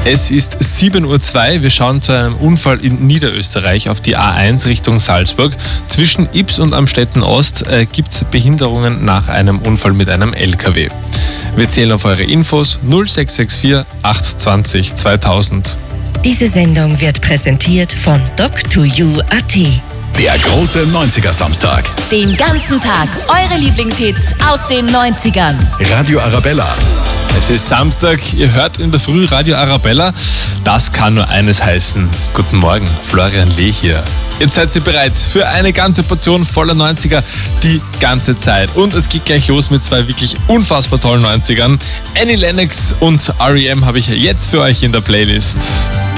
Es ist 7:02 Uhr. Wir schauen zu einem Unfall in Niederösterreich auf die A1 Richtung Salzburg. Zwischen Ybbs und Amstetten Ost gibt es Behinderungen nach einem Unfall mit einem LKW. Wir zählen auf eure Infos 0664 820 2000. Diese Sendung wird präsentiert von Doc2U.at. Der große 90er-Samstag. Den ganzen Tag eure Lieblingshits aus den 90ern. Radio Arabella. Es ist Samstag, ihr hört in der Früh Radio Arabella. Das kann nur eines heißen. Guten Morgen, Florian Lee hier. Jetzt seid ihr bereit für eine ganze Portion voller 90er die ganze Zeit. Und es geht gleich los mit zwei wirklich unfassbar tollen 90ern. Annie Lennox und R.E.M. habe ich jetzt für euch in der Playlist.